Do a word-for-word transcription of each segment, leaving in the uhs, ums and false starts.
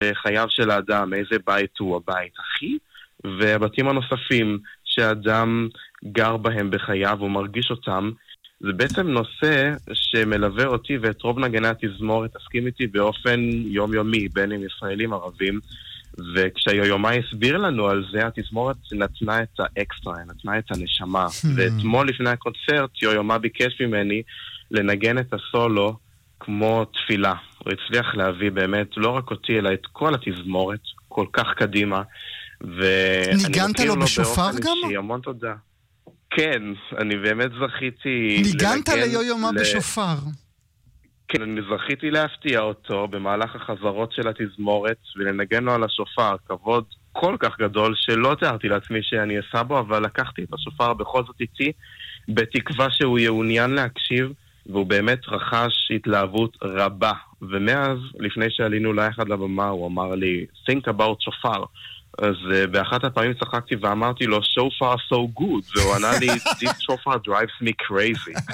בחייו של האדם, איזה בית הוא הבית הכי, והבתים הנוספים שאדם גר בהם בחייו ומרגיש אותם, זה בעצם נושא שמלווה אותי ואת רוב נגני התזמורת, תסכים איתי באופן יומיומי, בין אם ישראלים ערבים, וכשהיומאי הסביר לנו על זה, התזמורת נתנה את האקסטרה, נתנה את הנשמה. ואתמול לפני הקונצרט, יויומה ביקש ממני לנגן את הסולו כמו תפילה. הוא הצליח להביא באמת לא רק אותי, אלא את כל התזמורת, כל כך קדימה. ניגנת לו בשופר גם? אישי, המון תודה. כן, אני באמת זכיתי... ניגנת ליויומה ל... בשופר. כן, אני זכיתי להפתיע אותו במהלך החזרות של התזמורת ולנגן לו על השופר, כבוד כל כך גדול שלא תיארתי לעצמי שאני אעשה בו, אבל לקחתי את השופר בכל זאת איתי, בתקווה שהוא יעוניין להקשיב, והוא באמת רכש התלהבות רבה. ומאז, לפני שעלינו לאחד לבמה, הוא אמר לי, think about שופר. אז uh, באחת הפעמים צחקתי ואמרתי לו, so far so good, והוא ענה לי, this שופר drives me crazy.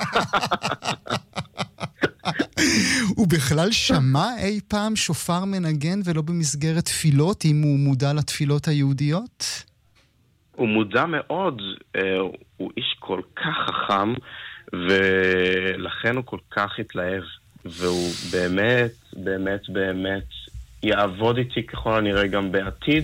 הוא בכלל שמע אי פעם שופר מנגן ולא במסגרת תפילות, אם הוא מודע לתפילות היהודיות? הוא מודע מאוד, הוא איש כל כך חכם, ולכן הוא כל כך התלהב, והוא באמת, באמת, באמת יעבוד איתי ככל הנראה גם בעתיד,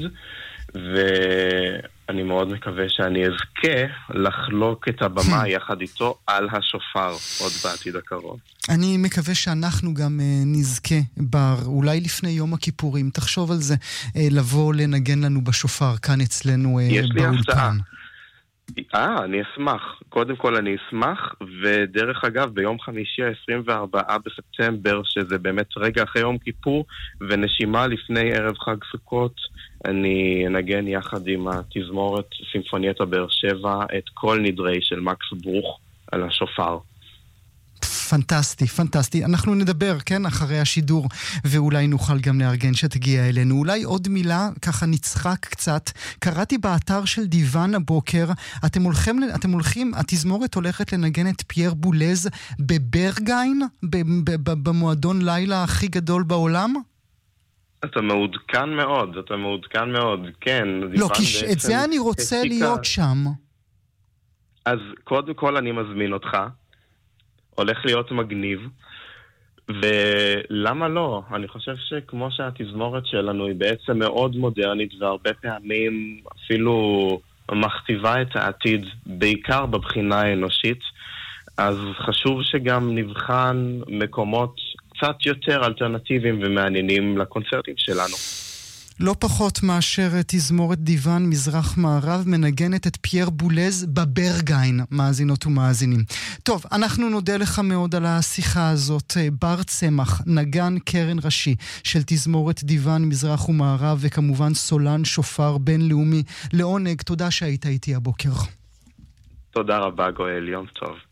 ואני מאוד מקווה שאני אזכה לחלוק את הבמה יחד איתו על השופר עוד בעתיד הקרוב. אני מקווה שאנחנו גם נזכה בר, אולי לפני יום הכיפורים, תחשוב על זה, לבוא לנגן לנו בשופר כאן אצלנו באולפן. יש לי הפתעה. אה, אני אשמח. קודם כל אני אשמח, ודרך אגב, ביום חמישי ה-עשרים וארבעה בספטמבר, שזה באמת רגע אחרי יום כיפור, ונשימה לפני ערב חג סוכות, אני אנגן יחד עם התזמורת סימפונייטה באר שבע, את כל נדרי של מקס ברוך על השופר. פנטסטי, פנטסטי. אנחנו נדבר, כן, אחרי השידור, ואולי נוכל גם לארגן שתגיע אלינו. אולי עוד מילה, ככה נצחק קצת. קראתי באתר של דיוון הבוקר, אתם הולכים, אתם הולכים, התזמורת הולכת לנגן את פייר בולז בברגיין, במועדון לילה הכי גדול בעולם? אתה מעודכן מאוד, אתה מעודכן מאוד, כן. לא, כי את זה אני רוצה להיות שם. אז קודם כל אני מזמין אותך. הולך להיות מגניב, ולמה לא? אני חושב שכמו שהתזמורת שלנו היא בעצם מאוד מודרנית, והרבה פעמים אפילו מכתיבה את העתיד, בעיקר בבחינה האנושית, אז חשוב שגם נבחן מקומות קצת יותר אלטרנטיביים ומעניינים לקונצרטים שלנו. לא פחות מאשר תזמורת דיוון מזרח מערב מנגנת את פייר בולז בברגיין, מאזינות ומאזינים. טוב, אנחנו נודה לך מאוד על השיחה הזאת. בר צמח, נגן קרן ראשי של תזמורת דיוון מזרח ומערב, וכמובן סולן שופר בינלאומי. לעונג, תודה שהיית איתי הבוקר. תודה רבה גואל, יום טוב.